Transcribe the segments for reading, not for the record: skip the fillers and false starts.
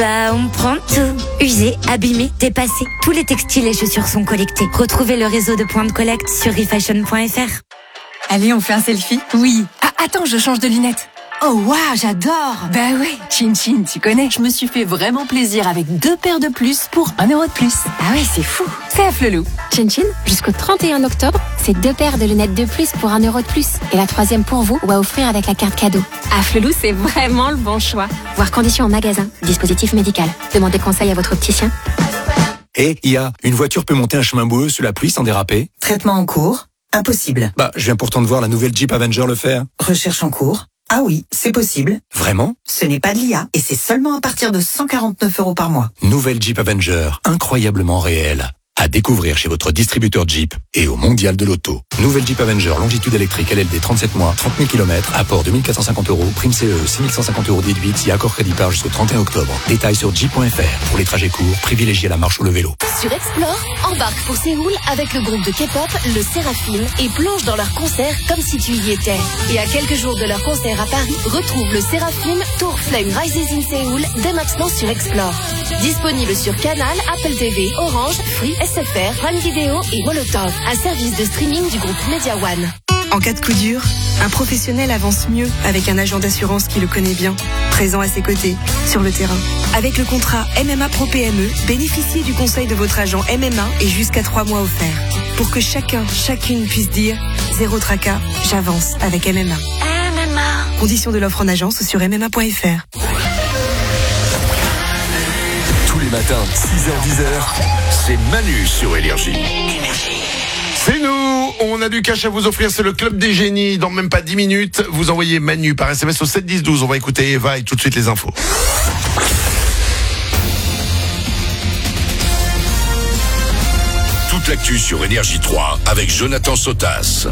On prend tout. Usé, abîmé, dépassé. Tous les textiles et chaussures sont collectés. Retrouvez le réseau de points de collecte sur refashion.fr. Allez, on fait un selfie? Oui. Ah, attends, je change de lunettes. Oh waouh, j'adore. Bah ouais, Chin Chin, tu connais. Je me suis fait vraiment plaisir avec 2 paires de plus pour 1 euro de plus. Ah ouais, c'est fou. C'est à Flelou. Chin Chin, jusqu'au 31 octobre, c'est 2 paires de lunettes de plus pour 1 euro de plus. Et la 3e pour vous ou à offrir avec la carte cadeau. À Flelou, c'est vraiment le bon choix. Voir conditions en magasin. Dispositif médical. Demandez conseil à votre opticien. Une voiture peut monter un chemin boueux sous la pluie sans déraper? Traitement en cours? Impossible. Je viens pourtant de voir la nouvelle Jeep Avenger le faire. Recherche en cours? Ah oui, c'est possible. Vraiment? Ce n'est pas de l'IA et c'est seulement à partir de 149 € par mois. Nouvelle Jeep Avenger, incroyablement réelle. À découvrir chez votre distributeur Jeep et au Mondial de l'Auto. Nouvelle Jeep Avenger, longitude électrique LLD 37 mois, 30 000 km, apport 2450 €, prime CE, 6150 € déduite si accord crédit par jusqu'au 31 octobre. Détails sur jeep.fr. Pour les trajets courts, privilégiez la marche ou le vélo. Sur Explore, embarque pour Séoul avec le groupe de K-pop, le Séraphim, et plonge dans leur concert comme si tu y étais. Et à quelques jours de leur concert à Paris, retrouve le Séraphim Tour Flame Rises in Séoul dès maintenant sur Explore. Disponible sur Canal, Apple TV, Orange, Free, SFR, Prime Video et Molotov, un service de streaming du groupe Media One. En cas de coup dur, un professionnel avance mieux avec un agent d'assurance qui le connaît bien, présent à ses côtés, sur le terrain. Avec le contrat MMA Pro PME, bénéficiez du conseil de votre agent MMA et jusqu'à 3 mois offerts. Pour que chacune puisse dire « Zéro tracas, j'avance avec MMA ». Conditions de l'offre en agence sur MMA.fr. Tous les matins, 6h-10h, c'est Manu sur Énergie. C'est nous, on a du cash à vous offrir, c'est le Club des Génies. Dans même pas 10 minutes, vous envoyez Manu par SMS au 7 10 12. On va écouter Eva et tout de suite les infos. Toute l'actu sur Énergie 3 avec Jonathan Sotas.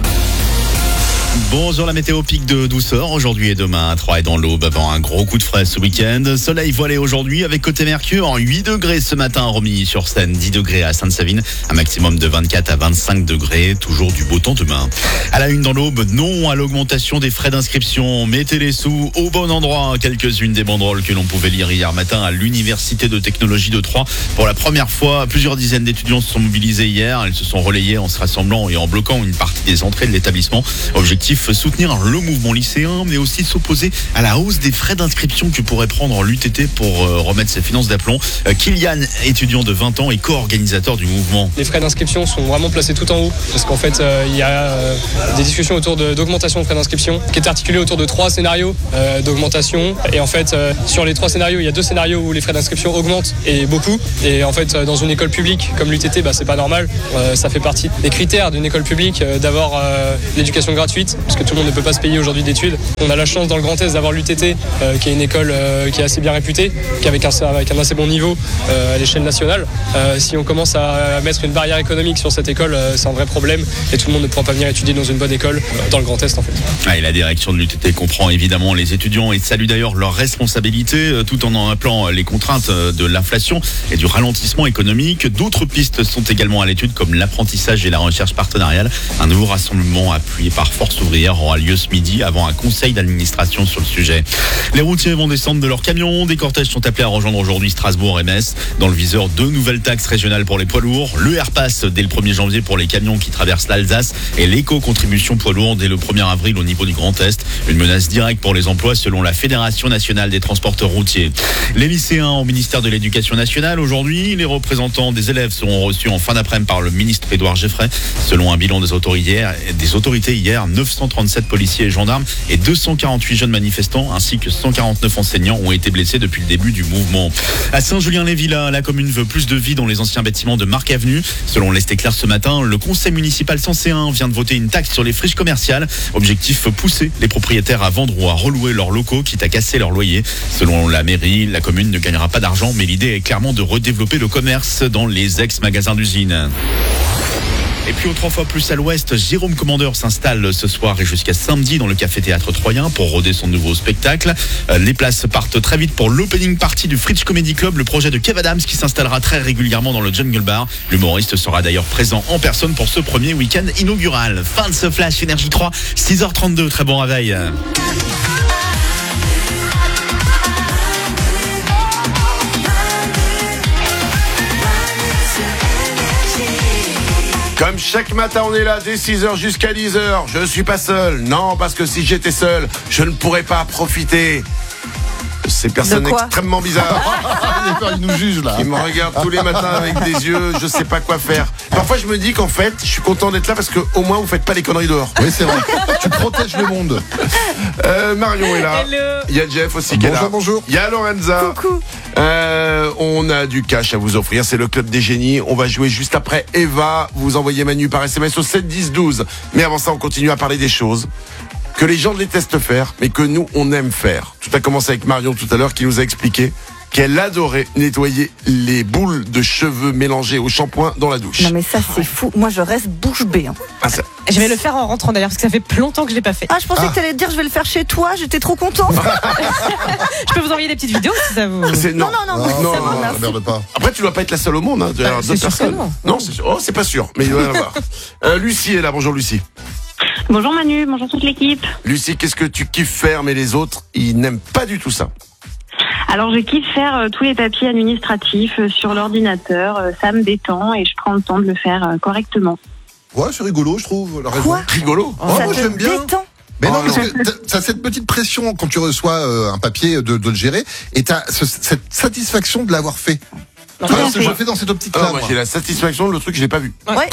Bonjour, la météo pique de douceur aujourd'hui et demain à 3 et dans l'Aube avant un gros coup de frais ce week-end. Soleil voilé aujourd'hui avec côté Mercure, 8 degrés ce matin à Romilly-sur-Seine, 10 degrés à Sainte-Savine, un maximum de 24 à 25 degrés, toujours du beau temps demain. À la une dans l'Aube, non à l'augmentation des frais d'inscription, mettez les sous au bon endroit. Quelques-unes des banderoles que l'on pouvait lire hier matin à l'Université de technologie de Troyes. Pour la première fois, plusieurs dizaines d'étudiants se sont mobilisés hier. Ils se sont relayés en se rassemblant et en bloquant une partie des entrées de l'établissement. Objectif, soutenir le mouvement lycéen, mais aussi s'opposer à la hausse des frais d'inscription que pourrait prendre l'UTT pour remettre ses finances d'aplomb. Kylian, étudiant de 20 ans et co-organisateur du mouvement. Les frais d'inscription sont vraiment placés tout en haut, parce qu'en fait, il y a des discussions autour d'augmentation de frais d'inscription, qui est articulée autour de 3 scénarios d'augmentation. Et en fait, sur les 3 scénarios, il y a 2 scénarios où les frais d'inscription augmentent, et beaucoup. Et en fait, dans une école publique comme l'UTT, c'est pas normal. Ça fait partie des critères d'une école publique d'avoir l'éducation gratuite, parce que tout le monde ne peut pas se payer aujourd'hui d'études. On a la chance dans le Grand Est d'avoir l'UTT, qui est une école qui est assez bien réputée, qui avec un assez bon niveau à l'échelle nationale. Si on commence à mettre une barrière économique sur cette école, c'est un vrai problème et tout le monde ne pourra pas venir étudier dans une bonne école dans le Grand Est en fait. Et la direction de l'UTT comprend évidemment les étudiants et salue d'ailleurs leurs responsabilités tout en appelant les contraintes de l'inflation et du ralentissement économique. D'autres pistes sont également à l'étude comme l'apprentissage et la recherche partenariale. Un nouveau rassemblement appuyé par Force ouvrière aura lieu ce midi avant un conseil d'administration sur le sujet. Les routiers vont descendre de leurs camions. Des cortèges sont appelés à rejoindre aujourd'hui Strasbourg et Metz. Dans le viseur, 2 nouvelles taxes régionales pour les poids lourds. Le Airpass dès le 1er janvier pour les camions qui traversent l'Alsace et l'éco-contribution poids lourds dès le 1er avril au niveau du Grand Est. Une menace directe pour les emplois selon la Fédération nationale des transporteurs routiers. Les lycéens au ministère de l'Éducation nationale aujourd'hui. Les représentants des élèves seront reçus en fin d'après-midi par le ministre Édouard Geffray. Selon un bilan des autorités hier, 937 policiers et gendarmes et 248 jeunes manifestants ainsi que 149 enseignants ont été blessés depuis le début du mouvement. À Saint-Julien-les-Villas, la commune veut plus de vie dans les anciens bâtiments de Marc Avenue. Selon l'Est Éclair ce matin, le conseil municipal Sancéen vient de voter une taxe sur les friches commerciales. Objectif, pousser les propriétaires à vendre ou à relouer leurs locaux quitte à casser leur loyer. Selon la mairie, la commune ne gagnera pas d'argent, mais l'idée est clairement de redévelopper le commerce dans les ex-magasins d'usine. Et puis au 3 fois plus à l'ouest, Jérôme Commandeur s'installe ce soir et jusqu'à samedi dans le café-théâtre Troyen pour roder son nouveau spectacle. Les places partent très vite pour l'opening party du Fridge Comedy Club, le projet de Kev Adams qui s'installera très régulièrement dans le Jungle Bar. L'humoriste sera d'ailleurs présent en personne pour ce premier week-end inaugural. Fin de ce Flash Énergie 3, 6h32, très bon réveil. Chaque matin, on est là dès 6h jusqu'à 10h. Je suis pas seul. Non, parce que si j'étais seul, je ne pourrais pas profiter. Ces personnes extrêmement bizarres. Il nous juge là. Qui me regardent tous les matins avec des yeux, je sais pas quoi faire. Parfois je me dis qu'en fait, je suis content d'être là parce que au moins vous faites pas les conneries dehors. Oui, c'est vrai. Tu protèges le monde. Marion est là. Hello. Il y a Jeff aussi qui est là. Bonjour. Il y a Lorenza. Coucou. On a du cash à vous offrir, c'est le Club des Génies. On va jouer juste après Eva. Vous envoyez Manu par SMS au 7 10 12. Mais avant ça, on continue à parler des choses que les gens détestent faire, mais que nous, on aime faire. Tout a commencé avec Marion tout à l'heure qui nous a expliqué qu'elle adorait nettoyer les boules de cheveux mélangées au shampoing dans la douche. Non mais ça c'est fou. Moi je reste bouche bée. Je vais le faire en rentrant d'ailleurs parce que ça fait longtemps que je l'ai pas fait. Ah, je pensais que t'allais te dire je vais le faire chez toi. J'étais trop contente. Je peux vous envoyer des petites vidéos si ça vous. Non, merci. Merde pas. Après, tu dois pas être la seule au monde. Hein. Tu vas avoir d'autres personnes. Non, c'est sûr. Oh, c'est pas sûr, mais il doit y en avoir. Lucie est là. Bonjour Lucie. Bonjour Manu, bonjour toute l'équipe. Lucie, qu'est-ce que tu kiffes faire, mais les autres, ils n'aiment pas du tout ça. Alors je kiffe faire tous les papiers administratifs sur l'ordinateur. Ça me détend et je prends le temps de le faire correctement. Ouais, c'est rigolo, je trouve. La raison. Quoi ? Rigolo. Moi j'aime bien. Détend. Mais non, parce que t'as cette petite pression quand tu reçois un papier de le gérer et t'as cette satisfaction de l'avoir fait. Je le fais dans cette optique-là. Moi, j'ai la satisfaction de le truc que je l'ai pas vu. Ouais.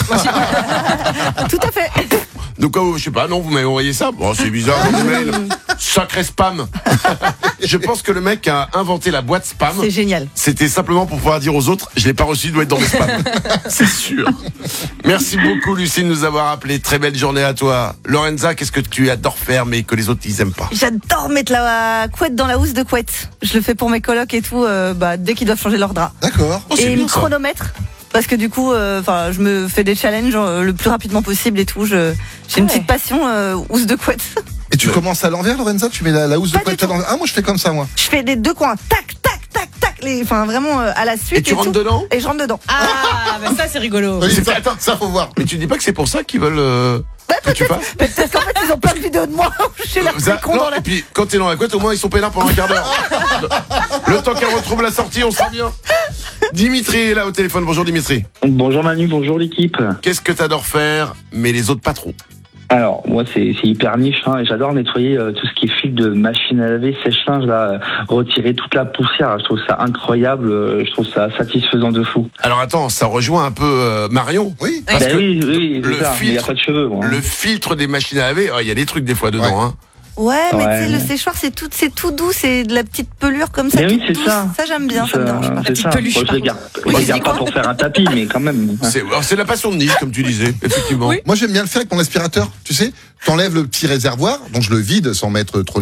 Tout à fait. Donc, je sais pas, non, vous m'avez envoyé ça. Bon, c'est bizarre, mon email. Sacré spam. Je pense que le mec a inventé la boîte spam. C'est génial. C'était simplement pour pouvoir dire aux autres, je l'ai pas reçu, il doit être dans mes spams. C'est sûr. Merci beaucoup, Lucie, de nous avoir appelé. Très belle journée à toi. Lorenza, qu'est-ce que tu adores faire, mais que les autres, ils aiment pas? J'adore mettre la couette dans la housse de couette. Je le fais pour mes colocs et tout, dès qu'ils doivent changer leur drap. D'accord. Et le chronomètre. Parce que du coup, je me fais des challenges le plus rapidement possible et tout. J'ai une petite passion housse de couette. Et tu commences à l'envers, Lorenza? Tu mets la housse de couette à l'envers? Ah, moi je fais comme ça, moi. Je fais des deux coins. Tac, tac, tac, tac. Vraiment à la suite. Et tu rentres dedans? Et je rentre dedans. Ah, bah ça c'est rigolo. Oui, attends, ça faut voir. Mais tu dis pas que c'est pour ça qu'ils veulent que tu fasses? Peut-être qu'en fait ils ont plein de vidéos de moi où je suis là con dans la... Et puis quand t'es dans la couette, au moins ils sont peinards pendant un quart d'heure. Le temps qu'elle retrouve la sortie, on sera bien. Dimitri est là au téléphone. Bonjour Dimitri. Bonjour Manu, bonjour l'équipe. Qu'est-ce que t'adores faire, mais les autres pas trop? Alors, moi, c'est hyper niche, hein, et j'adore nettoyer tout ce qui est fil de machine à laver, sèche-linge, là, retirer toute la poussière. Je trouve ça incroyable, je trouve ça satisfaisant de fou. Alors attends, ça rejoint un peu Marion. Oui. Parce que oui, le ça, filtre, il n'y a pas de cheveux. Moi, hein. Le filtre des machines à laver, il y a des trucs des fois dedans. Hein. Ouais, mais tu sais, le séchoir, c'est tout doux, c'est de la petite pelure comme ça. Mais oui, c'est douce. ça. Ça, j'aime bien, ça me dérange pas. C'est ça. Peluche, je les garde pas pour faire un tapis, mais quand même. C'est la passion de niche, comme tu disais, effectivement. Moi, j'aime bien le faire avec mon aspirateur. Tu sais, t'enlèves le petit réservoir, donc je le vide sans mettre trop